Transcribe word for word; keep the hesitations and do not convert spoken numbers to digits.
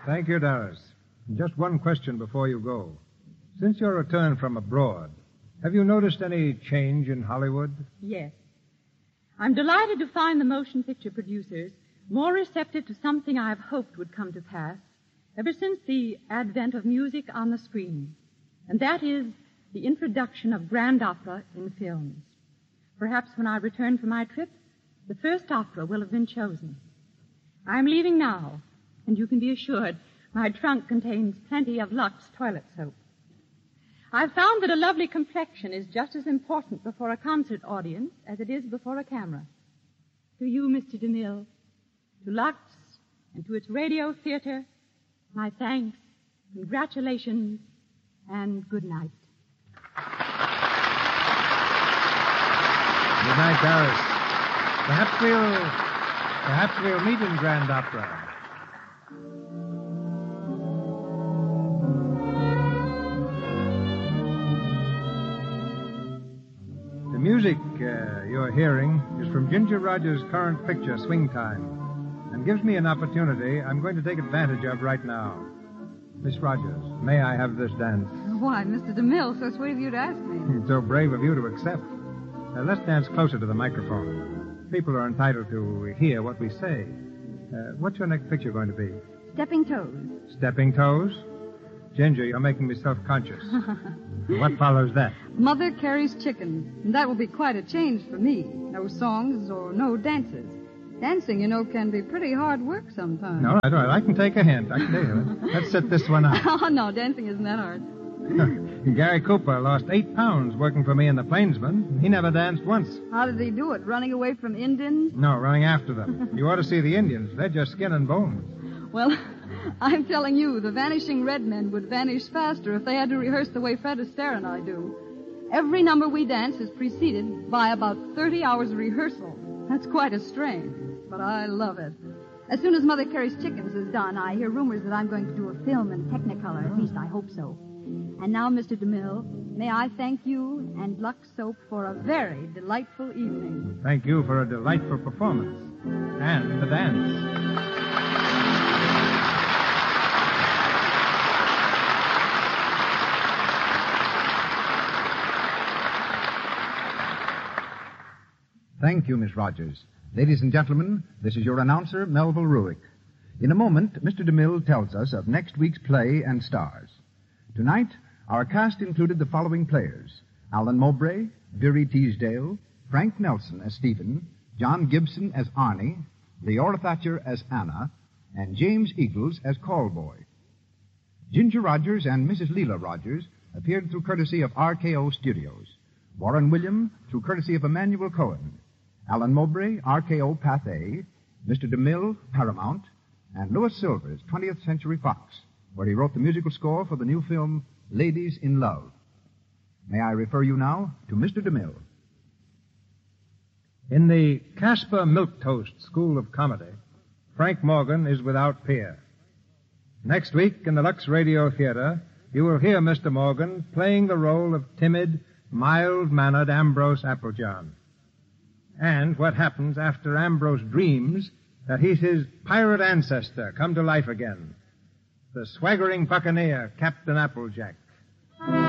Thank you, Doris. Just one question before you go. Since your return from abroad, have you noticed any change in Hollywood? Yes. I'm delighted to find the motion picture producers more receptive to something I've hoped would come to pass ever since the advent of music on the screen, and that is the introduction of grand opera in films. Perhaps when I return from my trip, the first opera will have been chosen. I'm leaving now, and you can be assured my trunk contains plenty of Lux toilet soap. I've found that a lovely complexion is just as important before a concert audience as it is before a camera. To you, Mister DeMille, to Lux, and to its radio theater, my thanks, congratulations, and good night. Good night, Doris. Perhaps we'll, perhaps we'll meet in Grand Opera. The music uh, you're hearing is from Ginger Rogers' current picture, Swing Time, and gives me an opportunity I'm going to take advantage of right now. Miss Rogers, may I have this dance? Why, Mister DeMille, so sweet of you to ask me. So brave of you to accept. Now, let's dance closer to the microphone. People are entitled to hear what we say. Uh, what's your next picture going to be? Stepping Toes. Stepping Toes? Ginger, you're making me self-conscious. What follows that? Mother Carries Chickens. And that will be quite a change for me. No songs or no dances. Dancing, you know, can be pretty hard work sometimes. All right, all right. I can take a hint. I can take it. Let's set this one up. Oh, no, dancing isn't that hard. Gary Cooper lost eight pounds working for me in the Plainsman. He never danced once. How did he do it? Running away from Indians? No, running after them. You ought to see the Indians. They're just skin and bones. Well, I'm telling you, the Vanishing Red Men would vanish faster if they had to rehearse the way Fred Astaire and I do. Every number we dance is preceded by about thirty hours of rehearsal. That's quite a strain, but I love it. As soon as Mother Carries Chickens is done, I hear rumors that I'm going to do a film in Technicolor. At least I hope so. And now, Mister DeMille, may I thank you and Lux Soap for a very delightful evening. Thank you for a delightful performance. And the dance. Thank you, Miss Rogers. Ladies and gentlemen, this is your announcer, Melville Ruick. In a moment, Mister DeMille tells us of next week's play and stars. Tonight, our cast included the following players: Alan Mowbray, Veery Teasdale, Frank Nelson as Stephen, John Gibson as Arnie, Leora Thatcher as Anna, and James Eagles as Callboy. Ginger Rogers and Missus Leela Rogers appeared through courtesy of R K O Studios. Warren William through courtesy of Emmanuel Cohen. Alan Mowbray, R K O Pathé, Mister DeMille, Paramount, and Louis Silvers, twentieth Century Fox, where he wrote the musical score for the new film Ladies in Love. May I refer you now to Mister DeMille. In the Casper Milquetoast School of Comedy, Frank Morgan is without peer. Next week in the Lux Radio Theater, you will hear Mister Morgan playing the role of timid, mild-mannered Ambrose Applejohn. And what happens after Ambrose dreams that he's his pirate ancestor come to life again, the swaggering buccaneer, Captain Applejack.